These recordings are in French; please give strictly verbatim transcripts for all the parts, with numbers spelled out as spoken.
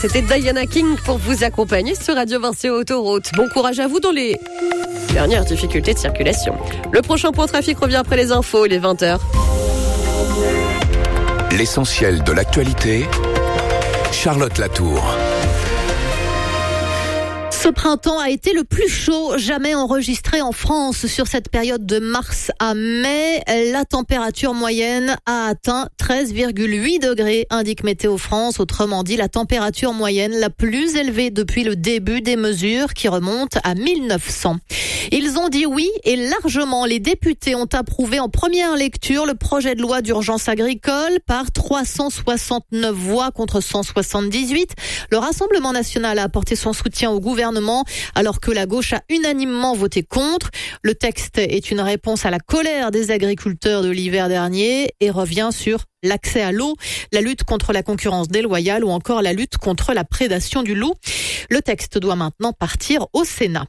C'était Diana King pour vous accompagner sur Radio Vinci Autoroute. Bon courage à vous dans les dernières difficultés de circulation. Le prochain point trafic revient après les infos, il est vingt heures. L'essentiel de l'actualité, Charlotte Latour. Ce printemps a été le plus chaud jamais enregistré en France. Sur cette période de mars à mai, la température moyenne a atteint treize virgule huit degrés, indique Météo France. Autrement dit, la température moyenne la plus élevée depuis le début des mesures qui remontent à mille neuf cents. Ils ont dit oui et largement. Les députés ont approuvé en première lecture le projet de loi d'urgence agricole par trois cent soixante-neuf voix contre cent soixante-dix-huit. Le Rassemblement national a apporté son soutien au gouvernement alors que la gauche a unanimement voté contre. Le texte est une réponse à la colère des agriculteurs de l'hiver dernier et revient sur l'accès à l'eau, la lutte contre la concurrence déloyale ou encore la lutte contre la prédation du loup. Le texte doit maintenant partir au Sénat.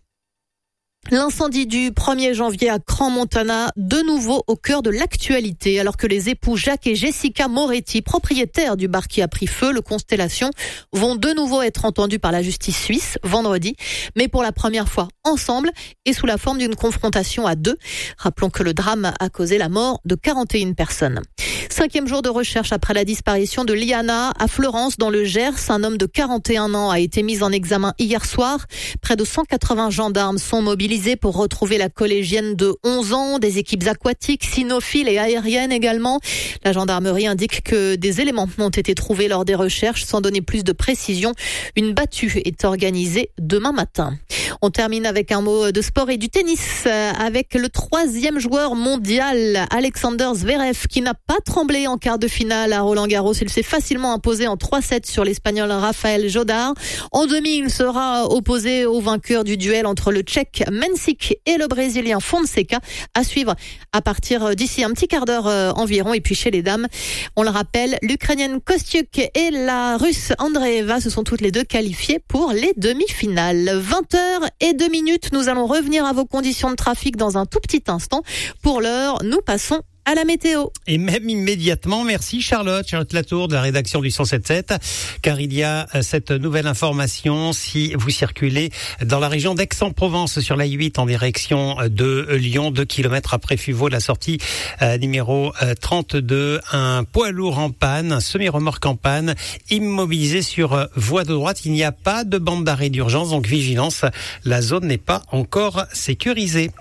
L'incendie du premier janvier à Crans-Montana, de nouveau au cœur de l'actualité, alors que les époux Jacques et Jessica Moretti, propriétaires du bar qui a pris feu, le Constellation, vont de nouveau être entendus par la justice suisse vendredi, mais pour la première fois ensemble et sous la forme d'une confrontation à deux. Rappelons que le drame a causé la mort de quarante et une personnes. Cinquième jour de recherche après la disparition de Liana à Fleurance dans le Gers. Un homme de quarante et un ans a été mis en examen hier soir. Près de cent quatre-vingts gendarmes sont mobilisés pour retrouver la collégienne de onze ans. Des équipes aquatiques, cynophiles et aériennes également. La gendarmerie indique que des éléments ont été trouvés lors des recherches. Sans donner plus de précision, une battue est organisée demain matin. On termine avec un mot de sport et du tennis avec le troisième joueur mondial, Alexander Zverev, qui n'a pas tremblé en quart de finale à Roland-Garros. Il s'est facilement imposé en trois sept sur l'Espagnol Rafael Jodar. En demi, il sera opposé au vainqueur du duel entre le Tchèque Mensik et le Brésilien Fonseca, à suivre à partir d'ici un petit quart d'heure environ. Et puis chez les dames, on le rappelle, l'Ukrainienne Kostyuk et la Russe Andreeva se sont toutes les deux qualifiées pour les demi-finales. vingt heures et deux minutes, nous allons revenir à vos conditions de trafic dans un tout petit instant. Pour l'heure, nous passons à la météo. Et même immédiatement, merci Charlotte, Charlotte Latour de la rédaction du cent sept sept, car il y a cette nouvelle information si vous circulez dans la région d'Aix-en-Provence sur la huit en direction de Lyon, deux kilomètres après Fuveau, la sortie euh, numéro euh, trente-deux, un poids lourd en panne, un semi-remorque en panne, immobilisé sur euh, voie de droite. Il n'y a pas de bande d'arrêt d'urgence, donc vigilance, la zone n'est pas encore sécurisée.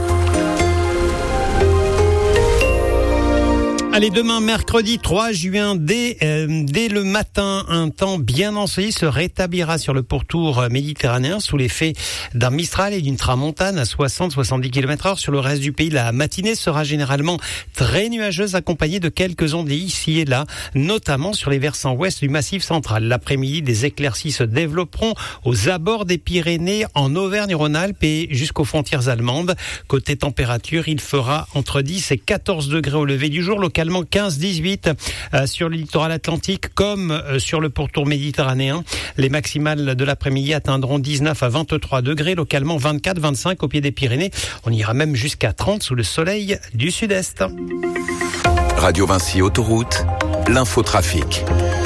Allez, demain, mercredi trois juin, dès, euh, dès le matin, un temps bien ensoleillé se rétablira sur le pourtour méditerranéen sous l'effet d'un Mistral et d'une tramontane à soixante à soixante-dix kilomètres heure. Sur le reste du pays, la matinée sera généralement très nuageuse, accompagnée de quelques ondées ici et là, notamment sur les versants ouest du Massif central. L'après-midi, des éclaircies se développeront aux abords des Pyrénées, en Auvergne-Rhône-Alpes et jusqu'aux frontières allemandes. Côté température, il fera entre dix et quatorze degrés au lever du jour, localement quinze à dix-huit euh, sur le littoral atlantique comme euh, sur le pourtour méditerranéen. Les maximales de l'après-midi atteindront dix-neuf à vingt-trois degrés, localement vingt-quatre à vingt-cinq au pied des Pyrénées. On ira même jusqu'à trente sous le soleil du sud-est. Radio Vinci Autoroute, l'infotrafic.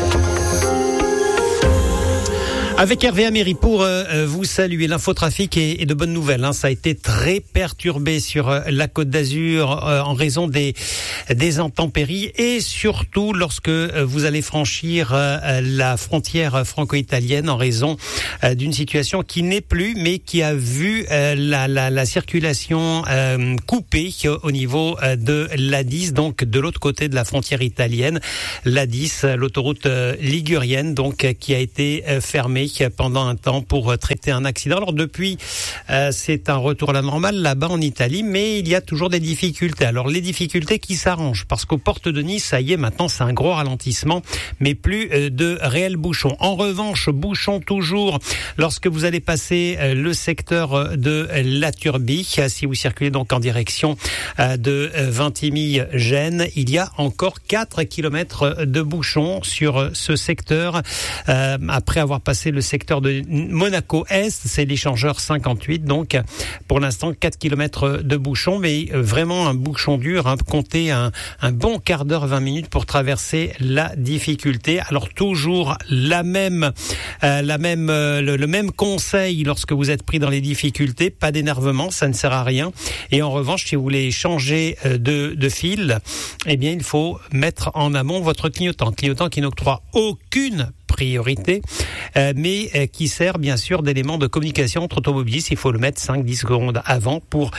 Avec Hervé Améry pour euh, vous saluer. L'infotrafic est, est de bonnes nouvelles. Hein. Ça a été très perturbé sur euh, la Côte d'Azur euh, en raison des, des intempéries et surtout lorsque euh, vous allez franchir euh, la frontière franco-italienne en raison euh, d'une situation qui n'est plus mais qui a vu euh, la, la, la circulation euh, coupée au niveau euh, de l'A dix, donc de l'autre côté de la frontière italienne. L'A dix, l'autoroute euh, ligurienne, donc euh, qui a été euh, fermée pendant un temps pour traiter un accident. Alors depuis, euh, c'est un retour à la normale là-bas en Italie, mais il y a toujours des difficultés. Alors les difficultés qui s'arrangent, parce qu'aux portes de Nice, ça y est, maintenant c'est un gros ralentissement, mais plus euh, de réels bouchons. En revanche, bouchons toujours lorsque vous allez passer euh, le secteur de la Turbie. Si vous circulez donc en direction euh, de euh, Vintimille-Gênes, il y a encore quatre kilomètres de bouchons sur euh, ce secteur. Euh, après avoir passé le secteur de Monaco-Est, c'est l'échangeur cinquante-huit. Donc, pour l'instant, quatre kilomètres de bouchon, mais vraiment un bouchon dur. Hein, comptez un, un bon quart d'heure, vingt minutes pour traverser la difficulté. Alors, toujours la même, euh, la même, euh, le, le même conseil lorsque vous êtes pris dans les difficultés. Pas d'énervement, ça ne sert à rien. Et en revanche, si vous voulez changer de, de fil, eh bien, il faut mettre en amont votre clignotant. Clignotant qui n'octroie aucune priorité, euh, mais euh, qui sert bien sûr d'élément de communication entre automobilistes. Il faut le mettre cinq à dix secondes avant pour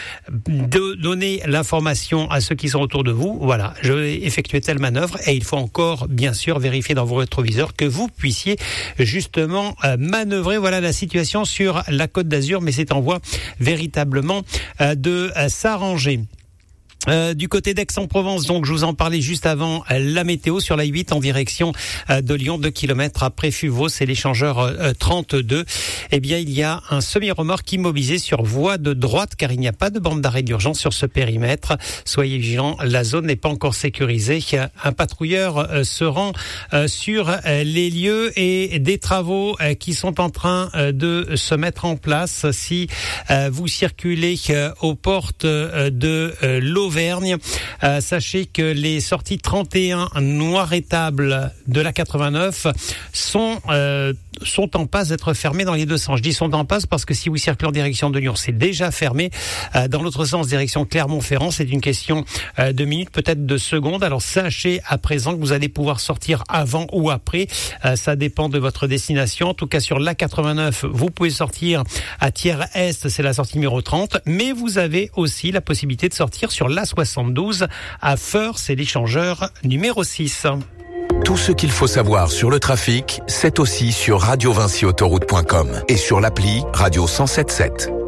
de donner l'information à ceux qui sont autour de vous. Voilà, je vais effectuer telle manœuvre et il faut encore bien sûr vérifier dans vos rétroviseurs que vous puissiez justement euh, manœuvrer. Voilà la situation sur la Côte d'Azur, mais c'est en voie véritablement euh, de euh, s'arranger. Euh, du côté d'Aix-en-Provence, donc je vous en parlais juste avant, euh, la météo sur la huit en direction euh, de Lyon, deux kilomètres après Fuvaux, c'est l'échangeur euh, trente-deux. Eh bien, il y a un semi-remorque immobilisé sur voie de droite car il n'y a pas de bande d'arrêt d'urgence sur ce périmètre. Soyez vigilants, la zone n'est pas encore sécurisée. Un patrouilleur euh, se rend euh, sur euh, les lieux et des travaux euh, qui sont en train euh, de se mettre en place. Si euh, vous circulez euh, aux portes euh, de euh, l'eau Auvergne. Euh, sachez que les sorties trente et un Noir-Étable de la quatre-vingt-neuf sont euh, sont en passe d'être fermées dans les deux sens. Je dis sont en passe parce que si vous circulez en direction de Lyon, c'est déjà fermé. Euh, dans l'autre sens, direction Clermont-Ferrand, c'est une question euh, de minutes, peut-être de secondes. Alors sachez à présent que vous allez pouvoir sortir avant ou après. Euh, ça dépend de votre destination. En tout cas, sur la quatre-vingt-neuf, vous pouvez sortir à Thiers-Est, c'est la sortie numéro trente. Mais vous avez aussi la possibilité de sortir sur la soixante-douze à Feurs, c'est l'échangeur numéro six. Tout ce qu'il faut savoir sur le trafic, c'est aussi sur radio vinci autoroute point com et sur l'appli Radio cent sept sept.